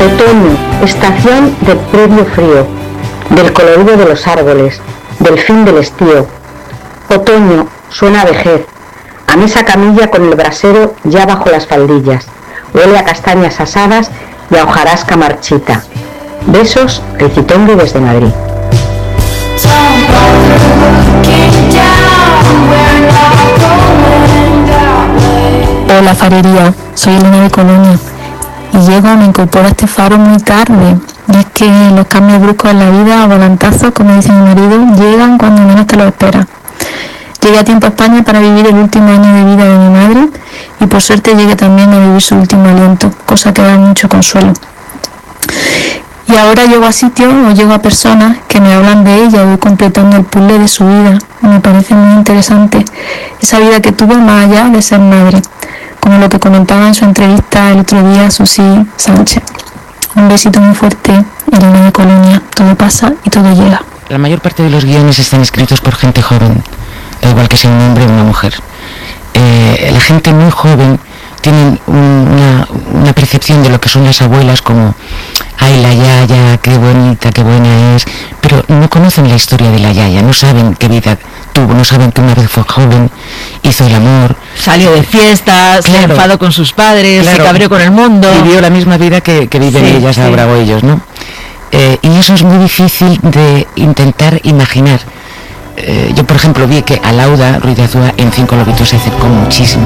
Otoño, estación del previo frío, del colorido de los árboles, del fin del estío. Otoño, suena a vejez, a mesa camilla con el brasero ya bajo las faldillas. Huele a castañas asadas y a hojarasca marchita. Besos, Riquitongo desde Madrid. Hola Farería, soy Elena de Colonia y me incorporo a este faro muy tarde. Y es que los cambios bruscos en la vida o volantazos, como dice mi marido, llegan cuando menos te lo esperas. Llegué a tiempo a España para vivir el último año de vida de mi madre y por suerte llegué también a vivir su último aliento, cosa que da mucho consuelo. Y ahora llego a sitios o llego a personas que me hablan de ella y voy completando el puzzle de su vida. Me parece muy interesante esa vida que tuvo más allá de ser madre, como lo que comentaba en su entrevista el otro día Susi Sánchez. Un besito muy fuerte, Elena de Colonia. Todo pasa y todo llega. La mayor parte de los guiones están escritos por gente joven, da igual que sea un hombre o una mujer. La gente muy joven tiene una percepción de lo que son las abuelas como ay, la yaya, qué bonita, qué buena es, pero no conocen la historia de la yaya, no saben qué vida tuvo, no saben que una vez fue joven, hizo el amor, salió de fiestas, se enfadó con sus padres, se cabreó con el mundo, vivió la misma vida que viven ellas ahora o ellos, ¿no? Y eso es muy difícil de intentar imaginar. Yo, por ejemplo, vi que a Lauda Ruiz de Azúa en 5 lobitos se acercó muchísimo